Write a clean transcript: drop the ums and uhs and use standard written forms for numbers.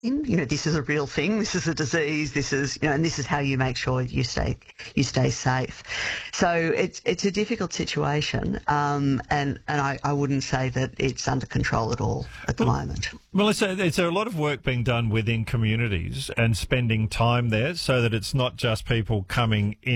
This is a real thing. This is a disease. This is, and this is how you make sure you stay safe. So it's a difficult situation, and I wouldn't say that it's under control at all at the moment. Well, it's a lot of work being done within communities and spending time there so that it's not just people coming in